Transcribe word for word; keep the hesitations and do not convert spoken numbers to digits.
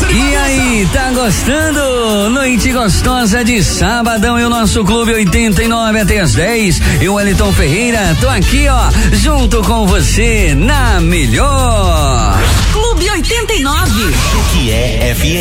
E aí, tá gostando? Noite gostosa de sabadão e o nosso Clube oitenta e nove até as dez. Eu, Wellington Ferreira, tô aqui, ó, junto com você na melhor. Clube oitenta e nove. O que é F M?